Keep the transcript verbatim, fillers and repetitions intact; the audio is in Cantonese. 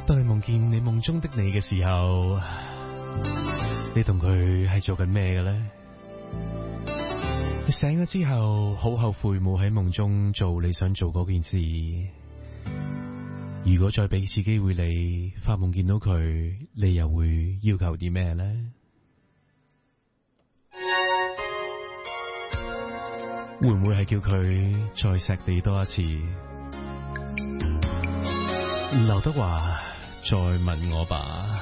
當你夢見你夢中的你嘅時候，你同佢係做緊咩嘅呢？你醒咗之後，好後悔冇喺夢中做你想做嗰件事。如果再俾次機會你發夢見到佢，你又會要求啲咩呢？會唔會係叫佢再錫你多一次？劉德華，再問我吧。